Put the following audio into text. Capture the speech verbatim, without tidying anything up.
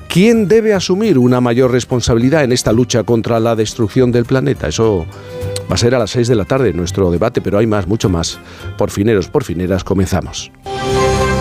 ¿Quién debe asumir una mayor responsabilidad en esta lucha contra la destrucción del planeta? Eso va a ser a las seis de la tarde nuestro debate, pero hay más, mucho más. Porfineros, porfineras, comenzamos.